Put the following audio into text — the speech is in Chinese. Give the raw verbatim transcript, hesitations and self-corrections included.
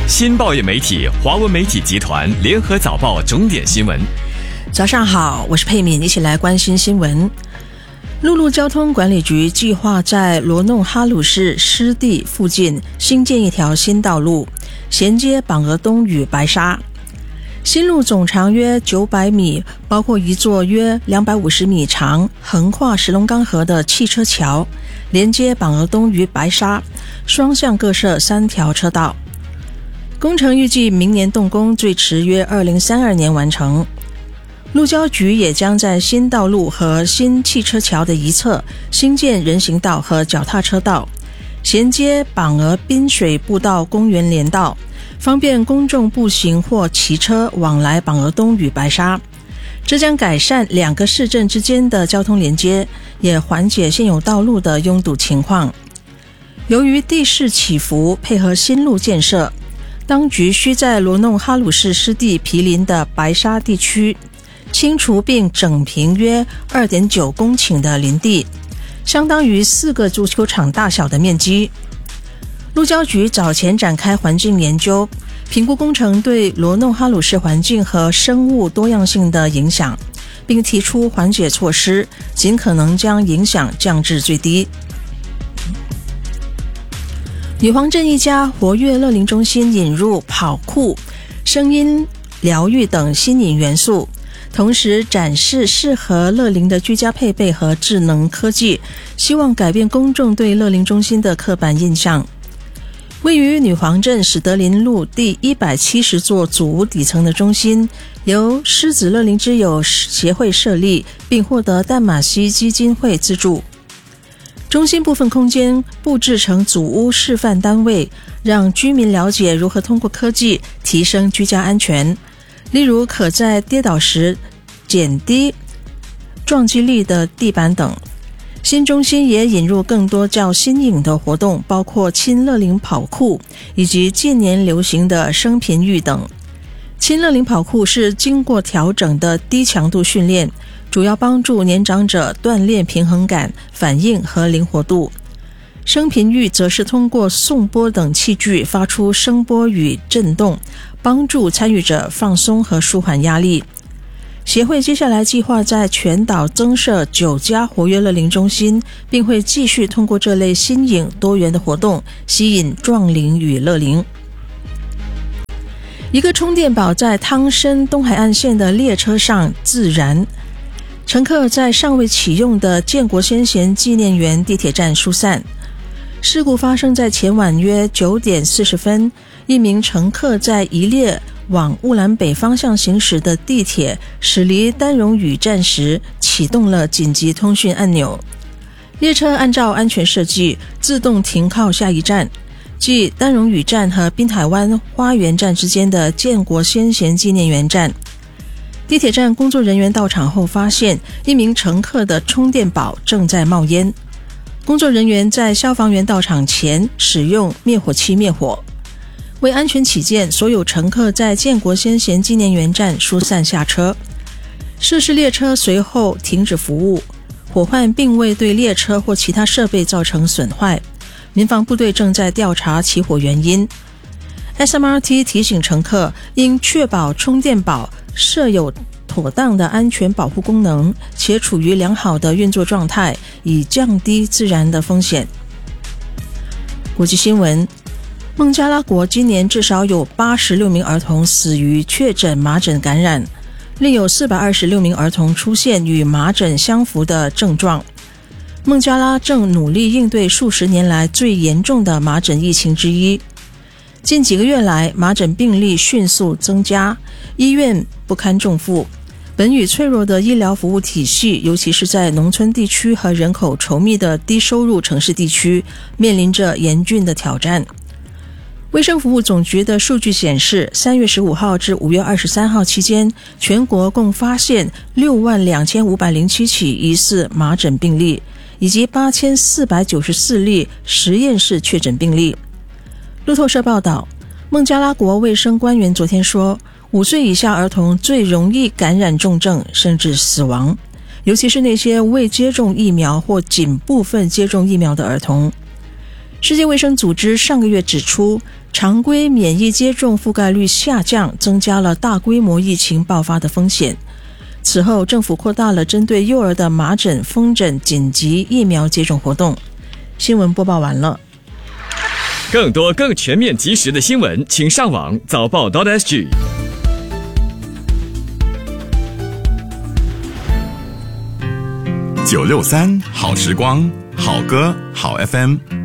新报业媒体华文媒体集团联合早报重点新闻。 早上好，我是佩敏，一起来关心新闻。陆路交通管理局计划在罗弄哈鲁市湿地附近新建一条新道路，衔接榜鹅东与白沙。新路总长约九百米，包括一座约两百五十米长、横跨石龙岗河的汽车桥，连接榜鹅东与白沙，双向各设三条车道。工程预计明年动工，最迟约二零三二年完成。路交局也将在新道路和新汽车桥的一侧新建人行道和脚踏车道，衔接榜鹅滨水步道公园连道，方便公众步行或骑车往来榜鹅东与白沙。这将改善两个市镇之间的交通连接，也缓解现有道路的拥堵情况。由于地势起伏，配合新路建设，当局需在罗弄哈鲁市湿地毗邻的白沙地区清除并整平约 二点九公顷的林地，相当于四个足球场大小的面积。路交局早前展开环境研究，评估工程对罗弄哈鲁市环境和生物多样性的影响，并提出缓解措施，尽可能将影响降至最低。女皇镇一家活跃乐龄中心引入跑酷、声音疗愈等新颖元素，同时展示适合乐龄的居家配备和智能科技，希望改变公众对乐龄中心的刻板印象。位于女皇镇史德林路第一百七十座祖屋底层的中心，由狮子乐龄之友协会设立，并获得淡马锡基金会资助。中心部分空间布置成祖屋示范单位，让居民了解如何通过科技提升居家安全，例如可在跌倒时减低撞击力的地板等。新中心也引入更多较新颖的活动，包括亲乐龄跑酷以及近年流行的声频育等。亲乐龄跑酷是经过调整的低强度训练，主要帮助年长者锻炼平衡感、反应和灵活度。声频育则是通过颂钵等器具发出声波与震动，帮助参与者放松和舒缓压力。协会接下来计划在全岛增设九家活跃乐龄中心，并会继续通过这类新颖多元的活动吸引壮龄与乐龄。一个充电宝在汤申东海岸线的列车上自燃，乘客在尚未启用的建国先贤纪念园地铁站疏散。事故发生在前晚约九点四十分，一名乘客在一列往乌兰北方向行驶的地铁驶离丹荣屿站时启动了紧急通讯按钮。列车按照安全设计自动停靠下一站，即丹荣屿站和滨海湾花园站之间的建国先贤纪念园站。地铁站工作人员到场后发现一名乘客的充电宝正在冒烟，工作人员在消防员到场前使用灭火器灭火。为安全起见，所有乘客在建国先贤纪念园站疏散下车。涉事列车随后停止服务，火患并未对列车或其他设备造成损坏。民防部队正在调查起火原因。S M R T 提醒乘客应确保充电宝设有妥当的安全保护功能，且处于良好的运作状态，以降低自燃的风险。国际新闻，孟加拉国今年至少有八十六名儿童死于确诊麻疹感染，另有四百二十六名儿童出现与麻疹相符的症状。孟加拉正努力应对数十年来最严重的麻疹疫情之一。近几个月来，麻疹病例迅速增加，医院不堪重负。本已脆弱的医疗服务体系，尤其是在农村地区和人口稠密的低收入城市地区，面临着严峻的挑战。卫生服务总局的数据显示，三月十五号至五月二十三号期间，全国共发现六万两千五百零七起疑似麻疹病例，以及八千四百九十四例实验室确诊病例。路透社报道，孟加拉国卫生官员昨天说，五岁以下儿童最容易感染重症甚至死亡，尤其是那些未接种疫苗或仅部分接种疫苗的儿童。 世界卫生组织上个月指出，常规免疫接种覆盖率下降，增加了大规模疫情爆发的风险。此后，政府扩大了针对幼儿的麻疹、风疹紧急疫苗接种活动。新闻播报完了。 更多更全面及时的新闻，请上网早报 .sg。 九六三好时光，好歌好 F M。